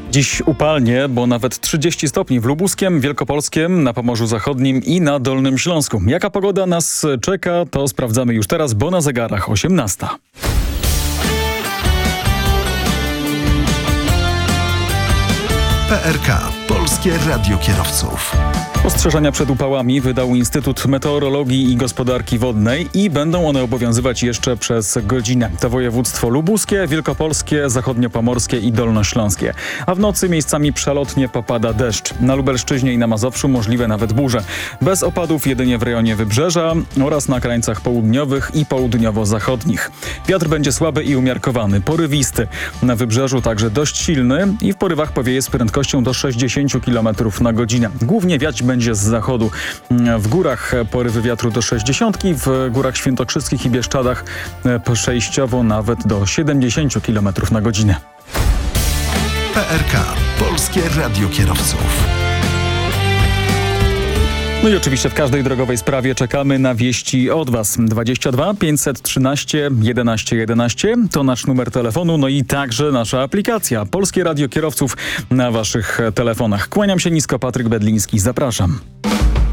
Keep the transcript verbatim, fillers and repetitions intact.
Dziś upalnie, bo nawet trzydzieści stopni w Lubuskiem, Wielkopolskiem, na Pomorzu Zachodnim i na Dolnym Śląsku. Jaka pogoda nas czeka, to sprawdzamy już teraz, bo na zegarach osiemnasta. P R K. Polskie Radio Kierowców. Ostrzeżenia przed upałami wydał Instytut Meteorologii i Gospodarki Wodnej i będą one obowiązywać jeszcze przez godzinę. To województwo lubuskie, wielkopolskie, zachodniopomorskie i dolnośląskie. A w nocy miejscami przelotnie popada deszcz. Na Lubelszczyźnie i na Mazowszu możliwe nawet burze. Bez opadów jedynie w rejonie Wybrzeża oraz na krańcach południowych i południowo-zachodnich. Wiatr będzie słaby i umiarkowany, porywisty. Na Wybrzeżu także dość silny i w porywach powieje z prędkością do sześćdziesiąt kilometrów na godzinę. Głównie wiać będzie z zachodu. W górach porywy wiatru do sześćdziesiątki, w górach świętokrzyskich i Bieszczadach przejściowo nawet do siedemdziesiąt kilometrów na godzinę. P R K. Polskie Radio Kierowców. No i oczywiście w każdej drogowej sprawie czekamy na wieści od Was. dwadzieścia dwa pięćset trzynaście jedenaście jedenaście to nasz numer telefonu, no i także nasza aplikacja Polskie Radio Kierowców na Waszych telefonach. Kłaniam się nisko, Patryk Bedliński, zapraszam.